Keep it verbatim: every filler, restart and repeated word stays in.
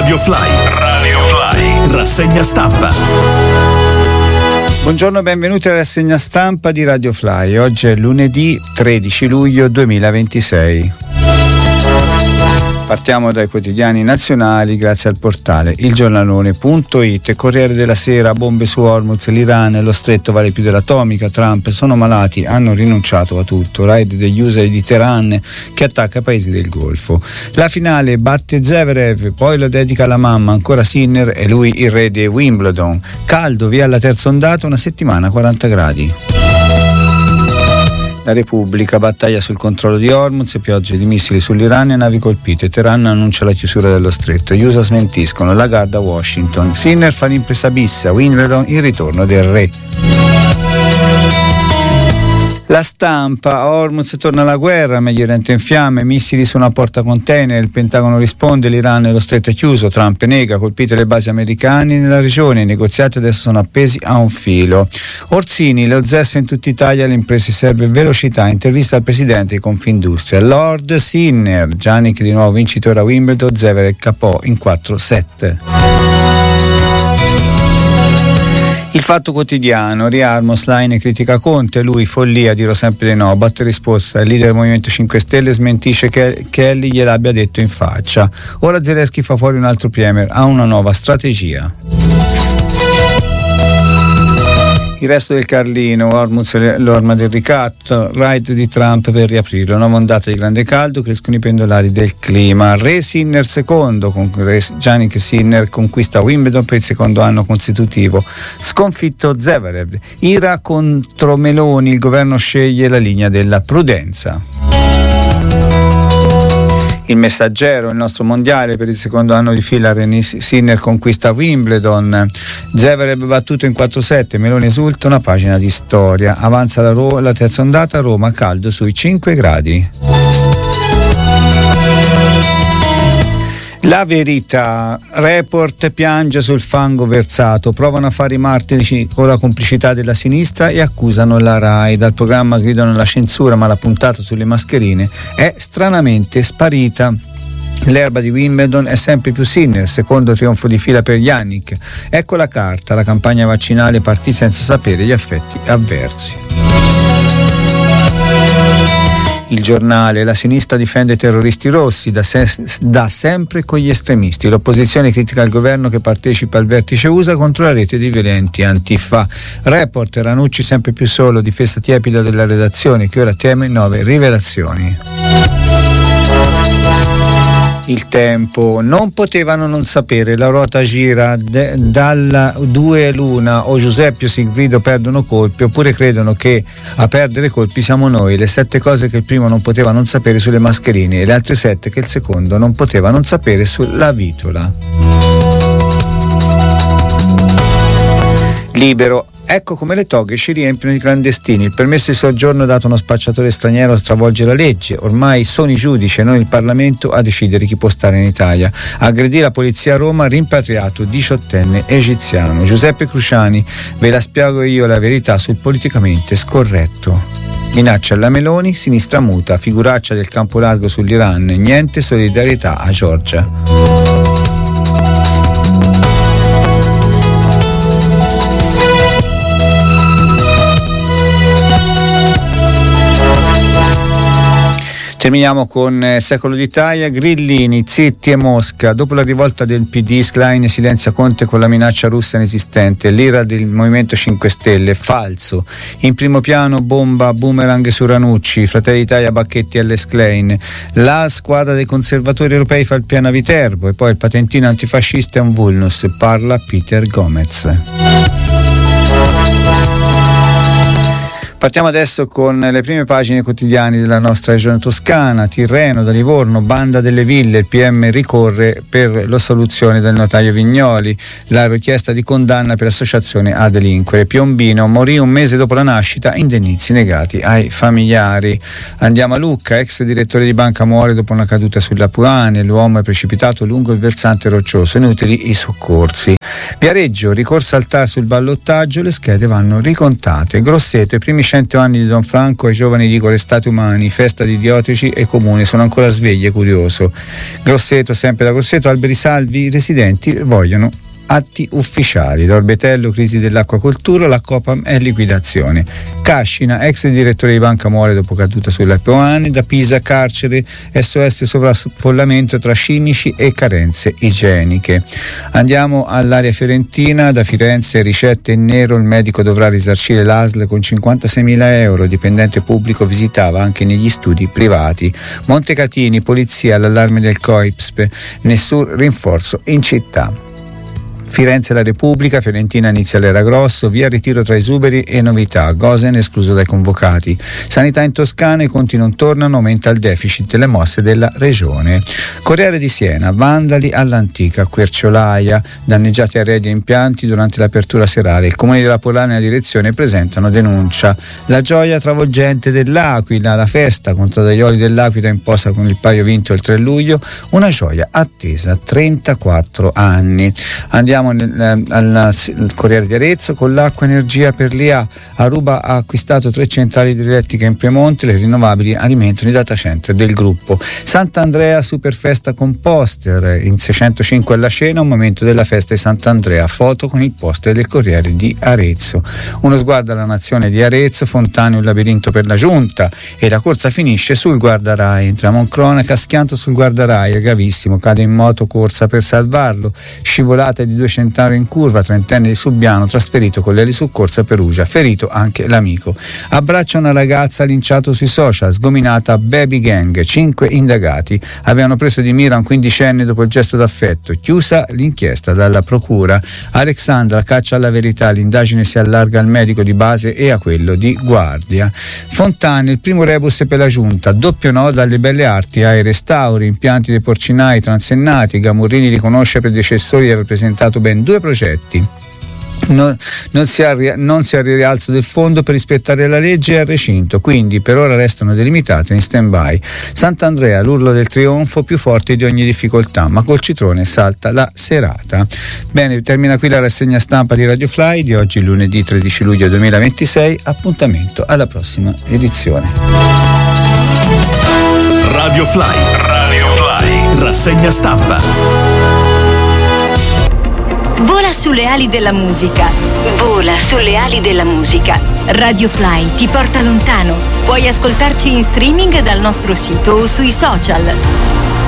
Radio Fly. Radio Fly. Rassegna stampa. Buongiorno, benvenuti alla rassegna stampa di Radio Fly. Oggi è lunedì tredici luglio duemilaventisei. Partiamo dai quotidiani nazionali grazie al portale il giornalone punto it. Corriere della Sera: bombe su Hormuz, l'Iran e lo stretto vale più dell'atomica, Trump sono malati, hanno rinunciato a tutto, raid degli U S A di Teheran che attacca paesi del Golfo. La finale: batte Zverev, poi lo dedica alla mamma, ancora Sinner e lui il re di Wimbledon. Caldo, via alla terza ondata, una settimana a quaranta gradi. La Repubblica: battaglia sul controllo di Hormuz, piogge di missili sull'Iran e navi colpite. Teheran annuncia la chiusura dello stretto. Gli U S A smentiscono. Lagarde a Washington. Sinner fa l'impresa bis a Wimbledon, il ritorno del re. La Stampa: Hormuz torna alla guerra, Medio Oriente in fiamme, missili su una porta container, il Pentagono risponde, l'Iran e lo stretto è chiuso, Trump nega, colpite le basi americane nella regione, i negoziati adesso sono appesi a un filo. Orsini: lo Z E S in tutta Italia, alle imprese serve velocità, intervista al presidente di Confindustria. Lord Sinner: Jannik di nuovo vincitore a Wimbledon, Zverev K O in quattro sette. Il Fatto Quotidiano: Riarmo, Schlein critica Conte, lui follia, dirò sempre di no, batte risposta, il leader del Movimento cinque Stelle smentisce che Kelly gliel'abbia detto in faccia. Ora Zelensky fa fuori un altro premier, ha una nuova strategia. Il resto del Carlino: Hormuz l'orma del ricatto, raid di Trump per riaprirlo, nuova ondata di grande caldo, crescono i pendolari del clima. Re Sinner secondo, con Jannik Sinner conquista Wimbledon per il secondo anno consecutivo, sconfitto Zverev. Ira contro Meloni, il governo sceglie la linea della prudenza. Il Messaggero: il nostro mondiale, per il secondo anno di fila Sinner conquista Wimbledon, Zverev battuto in quattro sette, Meloni esulta, una pagina di storia. Avanza la, Ro- la terza ondata, Roma caldo sui cinque gradi. La Verità: Report piange sul fango versato, provano a fare i martiri con la complicità della sinistra e accusano la RAI. Dal programma gridano la censura, ma la puntata sulle mascherine è stranamente sparita. L'erba di Wimbledon è sempre più Sinner, secondo trionfo di fila per Jannik. Ecco la carta, la campagna vaccinale partì senza sapere gli effetti avversi. Il Giornale: la sinistra difende i terroristi rossi, da, se- da sempre con gli estremisti. L'opposizione critica il governo che partecipa al vertice U S A contro la rete di violenti Antifa. Report: Ranucci sempre più solo, difesa tiepida della redazione che ora teme nuove rivelazioni. Il Tempo: non potevano non sapere, la ruota gira, de, dalla due l'una, o Giuseppe o Sigfrido perdono colpi oppure credono che a perdere colpi siamo noi. Le sette cose che il primo non poteva non sapere sulle mascherine e le altre sette che il secondo non poteva non sapere sulla vitola. Libero: ecco come le toghe ci riempiono di clandestini. Il permesso di soggiorno dato a uno spacciatore straniero stravolge la legge. Ormai sono i giudici e non il Parlamento a decidere chi può stare in Italia. Aggredì la polizia a Roma, rimpatriato diciottenne egiziano. Giuseppe Cruciani: ve la spiego io la verità sul politicamente scorretto. Minaccia alla Meloni, sinistra muta, figuraccia del campo largo sull'Iran, niente solidarietà a Giorgia. Terminiamo con eh, Secolo d'Italia. Grillini, zitti e Mosca. Dopo la rivolta del P D, Schlein silenzia Conte con la minaccia russa inesistente. L'ira del Movimento cinque Stelle, falso. In primo piano bomba, boomerang su Ranucci. Fratelli d'Italia, Bacchetti alle Schlein. La squadra dei conservatori europei fa il piano a Viterbo e poi il patentino antifascista è un vulnus. Parla Peter Gomez. Partiamo adesso con le prime pagine quotidiane della nostra regione toscana. Tirreno, da Livorno, banda delle ville, il P M ricorre per l'assoluzione del notaio Vignoli, la richiesta di condanna per associazione a delinquere. Piombino, morì un mese dopo la nascita, indennizi negati ai familiari. Andiamo a Lucca, ex direttore di banca muore dopo una caduta sulla Puane, l'uomo è precipitato lungo il versante roccioso, inutili i soccorsi. Viareggio, ricorso al T A R sul ballottaggio, le schede vanno ricontate. Grosseto, i primi trecento anni di Don Franco, ai giovani dico restate umani, festa di diocesi e comune, sono ancora svegli e curioso. Grosseto, sempre da Grosseto, alberi salvi, i residenti vogliono atti ufficiali. D'Orbetello, crisi dell'acquacoltura, la Copam è liquidazione. Cascina, ex direttore di banca muore dopo caduta sulle Apuane. Da Pisa, carcere, S O S sovraffollamento tra cinici e carenze igieniche. Andiamo all'area fiorentina, da Firenze, ricette in nero, il medico dovrà risarcire l'A S L con cinquantaseimila euro, dipendente pubblico visitava anche negli studi privati. Montecatini, polizia, l'allarme del COIPSP, nessun rinforzo in città. Firenze la Repubblica, Fiorentina inizia l'era grosso, via ritiro tra esuberi e novità, Gosen escluso dai convocati. Sanità in Toscana, i conti non tornano, aumenta il deficit, le mosse della regione. Corriere di Siena, vandali all'antica Querciolaia, danneggiati arredi e impianti durante l'apertura serale, il comune della Polana e la direzione presentano denuncia. La gioia travolgente dell'Aquila, la festa contro Daioli dell'Aquila in posa con il Paio vinto il tre luglio, una gioia attesa trentaquattro anni. Andiamo Nel, al, al Corriere di Arezzo, con l'acqua energia per l'I A. Aruba ha acquistato tre centrali idroelettriche in Piemonte, le rinnovabili alimentano i data center del gruppo. Sant'Andrea, super festa con poster, in seicentocinque alla cena, un momento della festa di Sant'Andrea, foto con il poster del Corriere di Arezzo. Uno sguardo alla nazione di Arezzo, Fontane un labirinto per la giunta e la corsa finisce sul guardarai. Entriamo in cronaca, schianto sul guardarai, è gravissimo, cade in moto, corsa per salvarlo, scivolata di due centari in curva, trentenne di Subiano trasferito con l'eli su corsa Perugia, ferito anche l'amico. Abbraccia una ragazza linciato sui social, sgominata baby gang, cinque indagati avevano preso di mira un quindicenne dopo il gesto d'affetto, chiusa l'inchiesta dalla procura. Alexandra caccia alla verità, l'indagine si allarga al medico di base e a quello di guardia. Fontane, il primo rebus per la giunta, doppio no dalle belle arti ai restauri, impianti dei porcinai transennati, Gamurrini riconosce predecessori di aver presentato ben due progetti. Non, non, si ha, non si ha il rialzo del fondo per rispettare la legge e al recinto, quindi per ora restano delimitate in stand-by. Sant'Andrea, l'urlo del trionfo più forte di ogni difficoltà, ma col citrone salta la serata. Bene, termina qui la rassegna stampa di Radio Fly di oggi, lunedì tredici luglio duemilaventisei. Appuntamento alla prossima edizione. Radio Fly, Radio Fly, rassegna stampa. Vola sulle ali della musica. Vola sulle ali della musica. Radio Fly ti porta lontano. Puoi ascoltarci in streaming dal nostro sito o sui social.